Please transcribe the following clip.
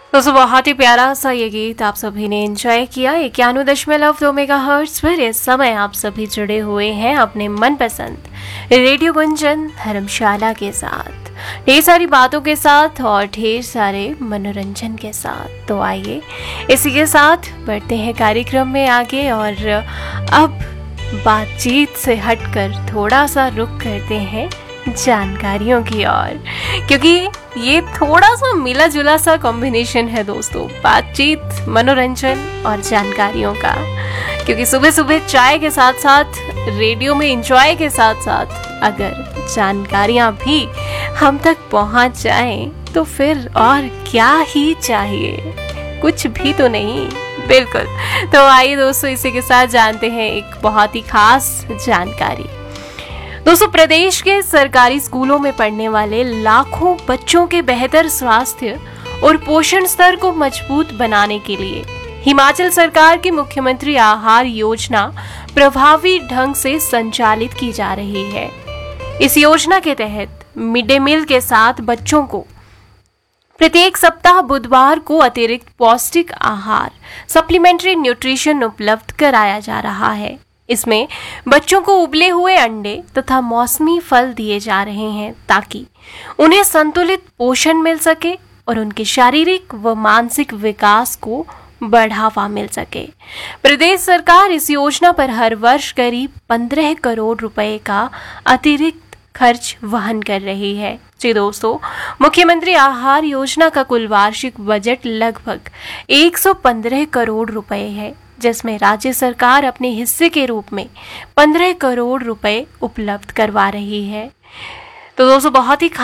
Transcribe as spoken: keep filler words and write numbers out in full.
दोस्तों बहुत ही प्यारा सा ये गीत आप सभी ने एंजॉय किया। इक्यानवे दशमलव दो मेगा हर्ट्ज पर इस समय आप सभी जुड़े हुए हैं अपने मनपसंद रेडियो गुंजन धर्मशाला के साथ, ढेर सारी बातों के साथ और ढेर सारे मनोरंजन के साथ। तो आइए इसी के साथ बढ़ते हैं कार्यक्रम में आगे और अब बातचीत से हटकर थोड़ा सा रुख करते हैं जानकारियों की ओर, क्योंकि ये थोड़ा सा मिला जुला सा कॉम्बिनेशन है दोस्तों, बातचीत, मनोरंजन और जानकारियों का। क्योंकि सुबह सुबह चाय के साथ साथ रेडियो में एंजॉय के साथ साथ अगर जानकारियां भी हम तक पहुंच जाएं तो फिर और क्या ही चाहिए, कुछ भी तो नहीं। बिल्कुल, तो आइए दोस्तों इसी के साथ जानते हैं एक बहुत ही खास जानकारी। दोस्तों प्रदेश के सरकारी स्कूलों में पढ़ने वाले लाखों बच्चों के बेहतर स्वास्थ्य और पोषण स्तर को मजबूत बनाने के लिए हिमाचल सरकार की मुख्यमंत्री आहार योजना प्रभावी ढंग से संचालित की जा रही है। इस योजना के तहत मिड डे मील के साथ बच्चों को प्रत्येक सप्ताह बुधवार को अतिरिक्त पौष्टिक आहार सप्लीमेंट्री न्यूट्रिशन उपलब्ध कराया जा रहा है। इसमें बच्चों को उबले हुए अंडे तथा मौसमी फल दिए जा रहे हैं ताकि उन्हें संतुलित पोषण मिल सके और उनके शारीरिक व मानसिक विकास को बढ़ावा मिल सके। प्रदेश सरकार इस योजना पर हर वर्ष करीब पंद्रह करोड़ रुपए का अतिरिक्त खर्च वहन कर रही है। जी दोस्तों, मुख्यमंत्री आहार योजना का कुल वार्षिक बजट लगभग एक सौ पंद्रह करोड़ रुपए है, जिसमें राज्य सरकार अपने हिस्से के रूप में पंद्रह करोड़ रुपए उपलब्ध करवा रही है। तो दोस्तों बहुत ही